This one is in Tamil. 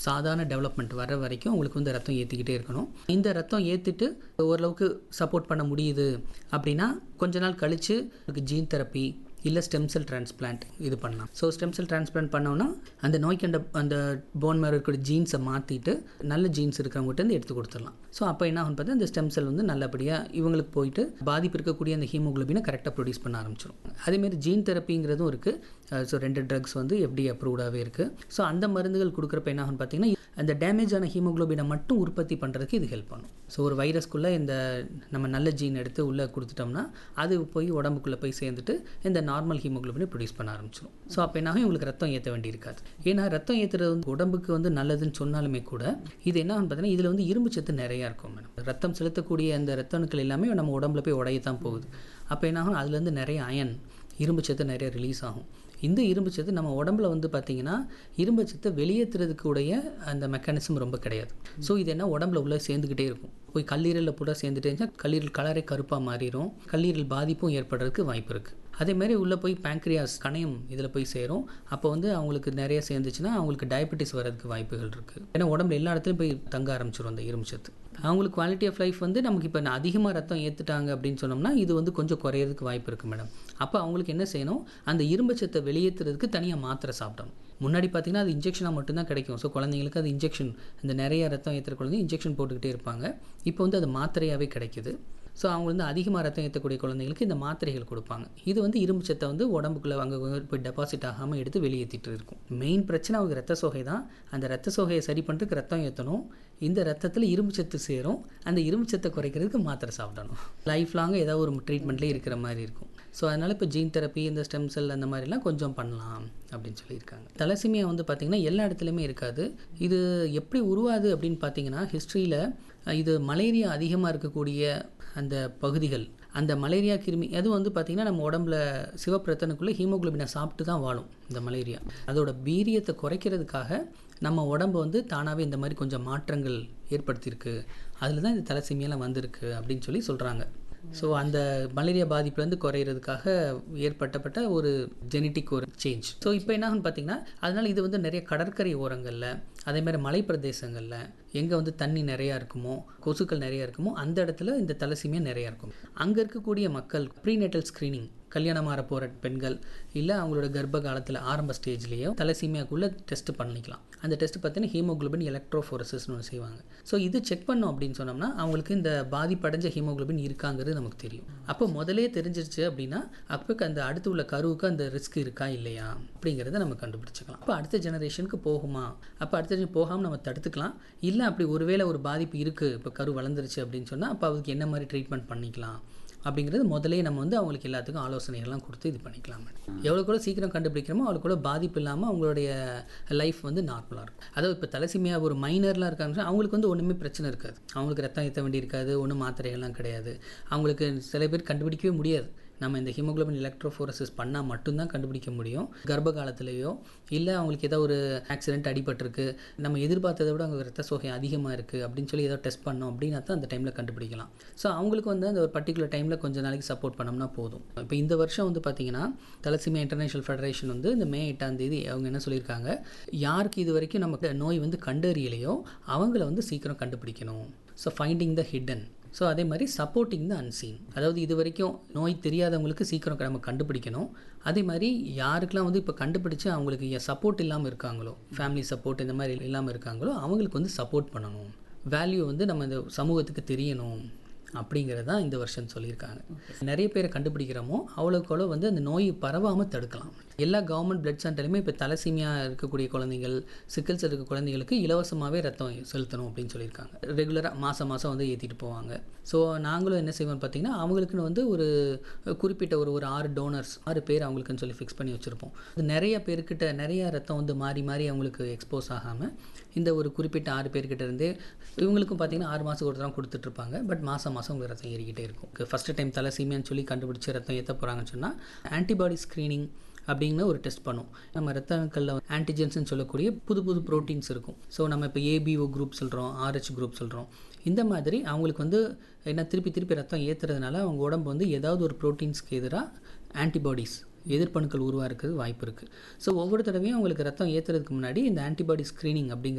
சாதாரண டெவலப்மெண்ட் வர வரைக்கும் உங்களுக்கு வந்து ரத்தம் ஏற்றிக்கிட்டே இருக்கணும். இந்த ரத்தம் ஏற்றிட்டு ஓரளவுக்கு சப்போர்ட் பண்ண முடியுது அப்படின்னா கொஞ்ச நாள் கழித்து ஜீன் தெரப்பி இல்லை ஸ்டெம் செல் டிரான்ஸ்பிளான்ட் இது பண்ணலாம். ஸோ ஸ்டெம் செல் டிரான்ஸ்பிளான்ட் பண்ணோன்னா அந்த நோய்க்கு அந்த போன் மேரோ இருக்கிற ஜீன்ஸை மாற்றிட்டு நல்ல ஜீன்ஸ் இருக்கிறவங்ககிட்ட எடுத்து கொடுத்துடலாம். ஸோ அப்போ என்ன ஆகும் பார்த்தா இந்த ஸ்டெம் செல் வந்து நல்லபடியாக இவங்களுக்கு போயிட்டு பாதிப்பு இருக்கக்கூடிய அந்த ஹீமோகுளோபினை கரெக்டாக ப்ரொடியூஸ் பண்ண ஆரம்பிச்சிடும். அதேமாதிரி ஜீன் தெரப்பிங்கிறதும் இருக்குது. ஸோ 2 ட்ரக்ஸ் வந்து FDA அப்ரூவ்டாகவே இருக்குது. ஸோ அந்த மருந்துகள் கொடுக்குறப்ப என்ன ஆகும்னு பார்த்தீங்கன்னா அந்த டேமேஜ் ஆன ஹீமோகுளோபினை மட்டும் உற்பத்தி பண்ணுறதுக்கு இது ஹெல்ப் பண்ணும். ஸோ ஒரு வைரஸ்க்குள்ளே இந்த நம்ம நல்ல ஜீன் எடுத்து உள்ளே கொடுத்துட்டோம்னா அது போய் உடம்புக்குள்ளே போய் சேர்ந்துட்டு இந்த நார்மல் ஹீமோகுளோபினை ப்ரொடியூஸ் பண்ண ஆரம்பிச்சிடும். ஸோ அப்போ என்னாகும் உங்களுக்கு ரத்தம் ஏற்ற வேண்டியிருக்காது. ஏன்னா ரத்தம் ஏற்றுறது வந்து உடம்புக்கு வந்து நல்லதுன்னு சொன்னாலுமே கூட இது என்ன பார்த்தீங்கன்னா இதில் வந்து இரும்பு சத்து நிறையா இருக்கும் மேடம். ரத்தம் செலுத்தக்கூடிய அந்த ரத்த அணுக்கள் எல்லாமே நம்ம உடம்புல போய் உடையத்தான் போகுது. அப்போ என்னாகும் அதுலேருந்து நிறைய அயன் இரும்பு சத்து நிறைய ரிலீஸ் ஆகும். இந்த இரும்பு சத்து நம்ம உடம்புல வந்து பார்த்திங்கன்னா இரும்பு சத்தை வெளியேற்றுறதுக்கு உடைய அந்த மெக்கானிசம் ரொம்ப கிடையாது. ஸோ இது என்ன உடம்புல உள்ளே சேர்ந்துக்கிட்டே இருக்கும். போய் கல்லீரலில் கூட சேர்ந்துட்டே இருந்துச்சுன்னா கல்லீரல் கலரே கருப்பாக மாறிடும். கல்லீரல் பாதிப்பும் ஏற்படுறதுக்கு வாய்ப்பு இருக்குது. அதேமாதிரி உள்ளே போய் பேங்க்ரியாஸ் கணையம் இதில் போய் சேரும். அப்போ வந்து அவங்களுக்கு நிறைய சேர்ந்துச்சுன்னா அவங்களுக்கு டயபெட்டிஸ் வரதுக்கு வாய்ப்புகள் இருக்குது. ஏன்னா உடம்புல எல்லா இடத்துலையும் போய் தங்க ஆரம்பிச்சிடும் அந்த இரும்பு சத்து. அவங்களுக்கு குவாலிட்டி ஆஃப் லைஃப் வந்து நமக்கு இப்போ அதிகமாக ரத்தம் ஏற்றுட்டாங்க அப்படின்னு சொன்னோம்னா இது வந்து கொஞ்சம் குறையிறதுக்கு வாய்ப்பு இருக்குது மேடம். அப்போ அவங்களுக்கு என்ன செய்யணும், அந்த இரும்பு சத்தை வெளியேற்றுறதுக்கு தனியாக மாத்திரை சாப்பிடணும். முன்னாடி பார்த்திங்கன்னா அது இன்ஜெக்ஷனாக மட்டும்தான் கிடைக்கும். ஸோ குழந்தைங்களுக்கு அது இன்ஜெக்ஷன் இந்த நிறைய ரத்தம் ஏற்றுற குழந்தைங்க இன்ஜெக்ஷன் போட்டுக்கிட்டே இருப்பாங்க. இப்போ வந்து அது மாத்திரையாகவே கிடைக்குது. ஸோ அவங்க வந்து அதிகமாக ரத்தம் ஏற்றக்கூடிய குழந்தைங்களுக்கு இந்த மாத்திரைகள் கொடுப்பாங்க. இது வந்து இரும்பு சத்தை வந்து உடம்புக்குள்ளே அங்கே போய் டெபாசிட் ஆகாமல் எடுத்து வெளியேற்றிட்டு இருக்கும். மெயின் பிரச்சனை அவங்க ரத்த சோகை தான். அந்த ரத்த சோகையை சரி பண்ணுறதுக்கு ரத்தம் ஏற்றணும். இந்த ரத்தத்தில் இரும்பு சத்து சேரும். அந்த இரும்பு சத்தை குறைக்கிறதுக்கு மாத்திரை சாப்பிடணும். லைஃப் லாங்காக ஏதாவது ஒரு ட்ரீட்மெண்ட்லேயே இருக்கிற மாதிரி இருக்கும். ஸோ அதனால் இப்போ ஜீன் தெரப்பி இந்த ஸ்டெம் செல் அந்த மாதிரிலாம் கொஞ்சம் பண்ணலாம் அப்படின்னு சொல்லியிருக்காங்க. தலசீமியா வந்து பார்த்திங்கன்னா எல்லா இடத்துலையுமே இருக்காது. இது எப்படி உருவாது அப்படின்னு பார்த்தீங்கன்னா ஹிஸ்ட்ரியில் இது மலேரியா அதிகமாக இருக்கக்கூடிய அந்த பகுதிகள் அந்த மலேரியா கிருமி அதுவும் வந்து பார்த்திங்கன்னா நம்ம உடம்புல சிவப்பு ரத்தனுக்குள்ளே ஹீமோகுளோபினை சாப்பிட்டு தான் வாழும். இந்த மலேரியா அதோட வீரியத்தை குறைக்கிறதுக்காக நம்ம உடம்பு வந்து தானாகவே இந்த மாதிரி கொஞ்சம் மாற்றங்கள் ஏற்படுத்தியிருக்கு. அதில் தான் இந்த தலசீமியாலாம் வந்திருக்கு அப்படின்னு சொல்லி சொல்கிறாங்க. ஸோ அந்த மலேரியா பாதிப்புலேருந்து குறையிறதுக்காக ஏற்பட்ட ஒரு ஜெனட்டிக் ஒரு சேஞ்ச். ஸோ இப்போ என்ன ஆகுன்னு பார்த்தீங்கன்னா அதனால் இது வந்து நிறைய கடற்கரை ஓரங்களில் அதேமாதிரி மலை பிரதேசங்களில் எங்கே வந்து தண்ணி நிறையா இருக்குமோ கொசுக்கள் நிறையா இருக்குமோ அந்த இடத்துல இந்த தலசீமியா நிறையா இருக்கும். அங்கே இருக்கக்கூடிய மக்கள் ப்ரீநேட்டல் ஸ்க்ரீனிங் கல்யாணம் ஆற போகிற பெண்கள் இல்லை அவங்களோட கர்ப்ப காலத்தில் ஆரம்ப ஸ்டேஜ்லேயோ தலசீமியாக்குள்ளே டெஸ்ட் பண்ணிக்கலாம். அந்த டெஸ்ட் பார்த்தீங்கன்னா ஹீமோகுளோபின் எலக்ட்ரோஃபோரசிஸ்னு ஒன்று செய்வாங்க. ஸோ இது செக் பண்ணோம் அப்படின்னு சொன்னோம்னா அவங்களுக்கு இந்த பாதிப்படைஞ்ச ஹீமோகுளோபின் இருக்காங்கிறது நமக்கு தெரியும். அப்போ முதலே தெரிஞ்சிருச்சு அப்படின்னா அப்போ அந்த அடுத்து உள்ள கருவுக்கு அந்த ரிஸ்க் இருக்கா இல்லையா அப்படிங்கிறத நம்ம கண்டுபிடிச்சிக்கலாம். அப்போ அடுத்த ஜெனரேஷனுக்கு போகுமா, அப்போ அடுத்த போகாமல் நம்ம தடுத்துக்கலாம். இல்லை அப்படி ஒருவேளை ஒரு பாதிப்பு இருக்குது இப்போ கரு வளர்ந்துருச்சு அப்படின்னு சொன்னால் அப்போ அதுக்கு என்ன மாதிரி ட்ரீட்மெண்ட் பண்ணிக்கலாம் அப்படிங்கிறது முதலே நம்ம வந்து அவங்களுக்கு எல்லாத்துக்கும் ஆலோசனைகள்லாம் கொடுத்து இது பண்ணிக்கலாம். எவ்வளோ கூட சீக்கிரம் கண்டுபிடிக்கிறோமோ அவ்வளோ கூட பாதிப்பு இல்லாமல் அவங்களுடைய லைஃப் வந்து நார்மலாக இருக்கும். அதாவது இப்போ தலசீமியா ஒரு மைனர்லாம் இருக்காங்கன்னா அவங்களுக்கு வந்து ஒன்றுமே பிரச்சனை இருக்காது. அவங்களுக்கு ரத்தம் ஏற்ற வேண்டி இருக்காது, ஒன்றும் மாத்திரைகள்லாம் கிடையாது. அவங்களுக்கு சில பேர் கண்டுபிடிக்கவே முடியாது. நம்ம இந்த ஹீமோகுளோபின் எலக்ட்ரோஃபோரசிஸ் பண்ணால் மட்டும்தான் கண்டுபிடிக்க முடியும். கர்ப்ப காலத்திலேயோ இல்லை அவங்களுக்கு ஏதோ ஒரு ஆக்சிடென்ட் அடிபட்டிருக்கு, நம்ம எதிர்பார்த்ததை விட அவங்க ரத்த சோகை அதிகமாக இருக்குது அப்படின்னு சொல்லி ஏதோ டெஸ்ட் பண்ணோம் அப்படின்னா தான் அந்த டைமில் கண்டுபிடிக்கலாம். ஸோ அவங்களுக்கு வந்து அந்த ஒரு பர்டிகுலர் டைமில் கொஞ்சம் நாளைக்கு சப்போர்ட் பண்ணோம்னா போதும். இப்போ இந்த வருஷம் வந்து பார்த்திங்கன்னா தலசீமியா இன்டர்நேஷனல் ஃபெடரேஷன் வந்து இந்த May 8 அவங்க என்ன சொல்லியிருக்காங்க, யாருக்கு இது வரைக்கும் நமக்கு நோய் வந்து கண்டறியலையோ அவங்கள வந்து சீக்கிரம் கண்டுபிடிக்கணும். So finding the hidden. So அதே மாதிரி சப்போர்ட்டிங் த அன்சீன். அதாவது இது வரைக்கும் நோய் தெரியாதவங்களுக்கு சீக்கிரம் நம்ம கண்டுபிடிக்கணும். அதே மாதிரி யாருக்கெல்லாம் வந்து இப்போ கண்டுபிடிச்சு அவங்களுக்கு சப்போர்ட் இல்லாமல் இருக்காங்களோ, ஃபேமிலி சப்போர்ட் இந்த மாதிரி இல்லாமல் இருக்காங்களோ அவங்களுக்கு வந்து சப்போர்ட் பண்ணணும். வேல்யூ வந்து நம்ம இந்த சமூகத்துக்கு தெரியணும் அப்படிங்கிறது தான் இந்த வருஷம் சொல்லியிருக்காங்க. நிறைய பேரை கண்டுபிடிக்கிறோமோ அவ்வளோக்கு வந்து அந்த நோய் பரவாமல் தடுக்கலாம். எல்லா கவர்மெண்ட் பிளட் சென்டர்லையுமே இப்போ தலசீமியா இருக்கக்கூடிய குழந்தைகள், சிக்கல்ஸ் இருக்க குழந்தைகளுக்கு இலவசமாகவே ரத்தம் செலுத்தணும் அப்படின்னு சொல்லியிருக்காங்க. ரெகுலராக மாதம் வந்து ஏற்றிட்டு போவாங்க. ஸோ நாங்களும் என்ன செய்வோம்னு பார்த்தீங்கன்னா அவங்களுக்குன்னு வந்து ஒரு குறிப்பிட்ட ஒரு 6 டோனர்ஸ் 6 பேர் அவங்களுக்குன்னு சொல்லி ஃபிக்ஸ் பண்ணி வச்சுருப்போம். அது நிறைய பேர்கிட்ட நிறைய ரத்தம் வந்து மாறி மாறி அவங்களுக்கு எக்ஸ்போஸ் ஆகாமல் இந்த ஒரு குறிப்பிட்ட 6 பேர்கிட்ட இருந்தே இவங்களுக்கும் பார்த்தீங்கன்னா 6 மாதத்துக்கு ஒரு தரம் கொடுத்துட்ருப்பாங்க. பட் மாதம் உங்களுக்கு ரத்தம் ஏறிக்கிட்டே இருக்கும். ஃபஸ்ட்டு டைம் தலசீமியான்னு சொல்லி கண்டுபிடிச்சி ரத்தம் ஏற்ற போகிறாங்கன்னு சொன்னால் ஆன்டிபாடி ஸ்க்ரீனிங் அப்படிங்கிற ஒரு டெஸ்ட் பண்ணும். நம்ம ரத்த அணுக்களில் ஆன்டிஜென்ஸ்ன்னு சொல்லக்கூடிய புது ப்ரோட்டீன்ஸ் இருக்கும். ஸோ நம்ம இப்போ ABO குரூப் சொல்கிறோம், RH குரூப் சொல்கிறோம். இந்த மாதிரி அவங்களுக்கு வந்து என்ன திருப்பி ரத்தம் ஏற்றுறதுனால அவங்க உடம்பு வந்து ஏதாவது ஒரு ப்ரோட்டீன்ஸ்க்கு எதிராக ஆன்டிபாடிஸ் எதிர்ப்பணுக்கள் உருவாகிறதுக்கு வாய்ப்பு இருக்குது. ஸோ ஒவ்வொரு தடவையும் அவங்களுக்கு ரத்தம் ஏற்றுறதுக்கு முன்னாடி இந்த ஆன்டிபாடி ஸ்க்ரீனிங் அப்படிங்கிற